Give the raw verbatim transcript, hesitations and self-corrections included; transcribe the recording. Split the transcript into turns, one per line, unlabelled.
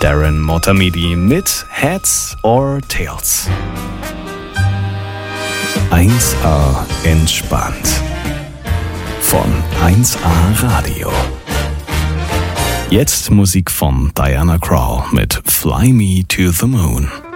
Darren Motamedi mit Heads or Tails. eins A entspannt. Von eins A Radio. Jetzt Musik von Diana Krall mit Fly Me to the Moon.